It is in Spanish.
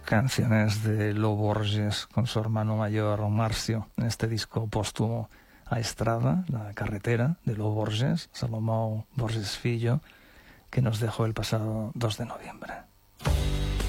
canciones de Lo Borges con su hermano mayor Marcio en este disco póstumo a Estrada, La carretera de Lo Borges, Salomão Borges Filho, que nos dejó el pasado 2 de noviembre.